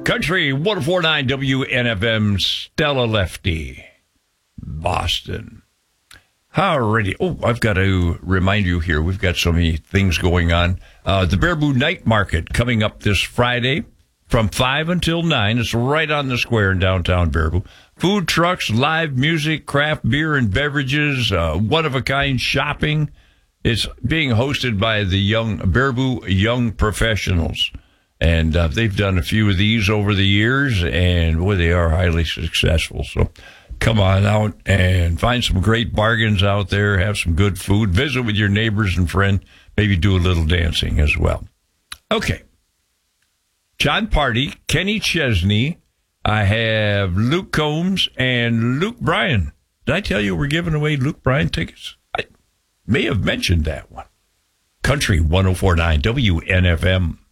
Country 104.9 WNFM, Stella Lefty, Boston. Alrighty. Oh, I've got to remind you here, we've got so many things going on. The Baraboo Night Market coming up this Friday from 5 until 9. It's right on the square in downtown Baraboo. Food trucks, live music, craft beer and beverages, one-of-a-kind shopping. It's being hosted by the Baraboo Young Professionals. And they've done a few of these over the years, and boy, they are highly successful. So come on out and find some great bargains out there, have some good food, visit with your neighbors and friends, maybe do a little dancing as well. Okay. John Party, Kenny Chesney, I have Luke Combs, and Luke Bryan. Did I tell you we're giving away Luke Bryan tickets? I may have mentioned that one. Country 104.9 WNFM.